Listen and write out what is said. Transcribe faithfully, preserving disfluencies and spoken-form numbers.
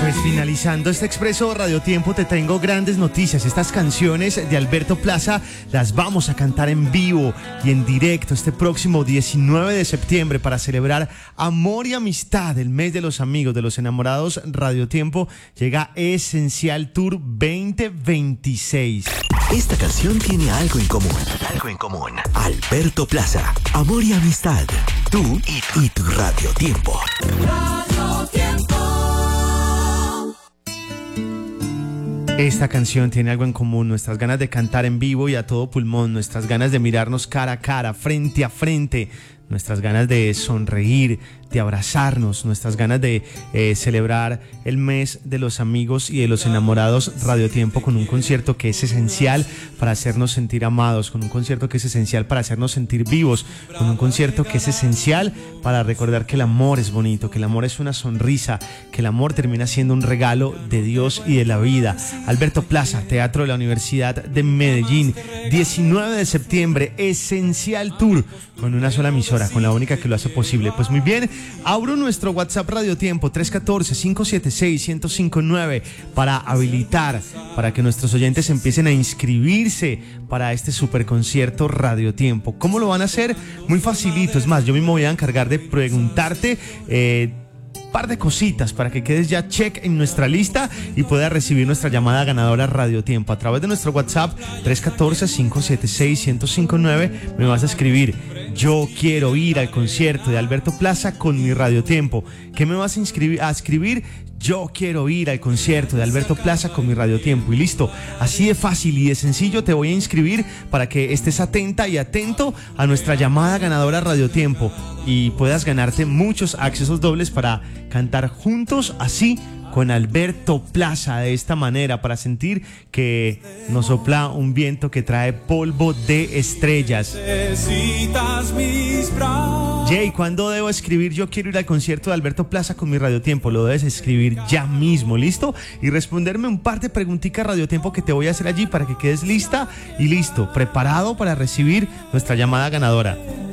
Pues finalizando este Expreso Radio Tiempo te tengo grandes noticias. Estas canciones de Alberto Plaza las vamos a cantar en vivo y en directo este próximo diecinueve de septiembre para celebrar amor y amistad, el mes de los amigos, de los enamorados. Radio Tiempo llega Esencial Tour veinte veintiséis. Esta canción tiene algo en común. Algo en común. Alberto Plaza, amor y amistad. Tú y, y tu Radio Tiempo. Radio Tiempo. Esta canción tiene algo en común, nuestras ganas de cantar en vivo y a todo pulmón, nuestras ganas de mirarnos cara a cara, frente a frente, nuestras ganas de sonreír, de abrazarnos, nuestras ganas de eh, celebrar el mes de los amigos y de los enamorados. Radio Tiempo con un concierto que es esencial para hacernos sentir amados, con un concierto que es esencial para hacernos sentir vivos, con un concierto que es esencial para recordar que el amor es bonito, que el amor es una sonrisa, que el amor termina siendo un regalo de Dios y de la vida. Alberto Plaza, Teatro de la Universidad de Medellín, diecinueve de septiembre, Esencial Tour, con una sola emisora, con la única que lo hace posible. Pues muy bien, abro nuestro WhatsApp Radio Tiempo tres uno cuatro, cinco siete seis, uno cero cinco nueve para habilitar, para que nuestros oyentes empiecen a inscribirse para este super concierto Radio Tiempo. ¿Cómo lo van a hacer? Muy facilito, es más, yo mismo voy a encargar de preguntarte eh, par de cositas para que quedes ya check en nuestra lista y puedas recibir nuestra llamada ganadora Radio Tiempo. A través de nuestro WhatsApp tres uno cuatro, cinco siete seis, uno cero cinco nueve me vas a escribir: yo quiero ir al concierto de Alberto Plaza con mi Radio Tiempo. ¿Qué me vas a, inscribir, a escribir? Yo quiero ir al concierto de Alberto Plaza con mi Radio Tiempo. Y listo, así de fácil y de sencillo te voy a inscribir para que estés atenta y atento a nuestra llamada ganadora Radio Tiempo y puedas ganarte muchos accesos dobles para cantar juntos así con Alberto Plaza, de esta manera, para sentir que nos sopla un viento que trae polvo de estrellas. Jay, ¿cuándo debo escribir yo quiero ir al concierto de Alberto Plaza con mi Radio Tiempo? Lo debes escribir ya mismo, ¿listo? Y responderme un par de preguntitas Radio Tiempo que te voy a hacer allí para que quedes lista y listo, preparado para recibir nuestra llamada ganadora.